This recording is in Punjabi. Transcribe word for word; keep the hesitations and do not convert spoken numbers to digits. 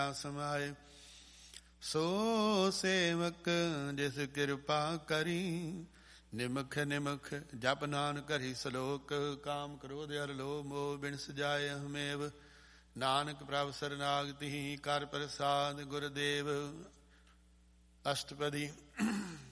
ਨਾ ਸਮਾਏ। ਸੋ ਸੇਵਕ ਜਿਸ ਕਿਰਪਾ ਕਰੀ, ਨਿਮਖ ਨਿਮਖ ਜਪ ਨਾਨਕ ਹਰਿ ਸਲੋਕ। ਕਾਮ ਕ੍ਰੋਧ ਅਰ ਲੋਭ ਮੋਹ ਬਿਨ ਸਜਾਏ ਹਮੇਵ, ਨਾਨਕ ਪ੍ਰਭ ਸਰਨਾਗਤਿ ਕਰ ਪ੍ਰਸਾਦ ਗੁਰਦੇਵ। ਅਸ਼ਟਪਦੀ।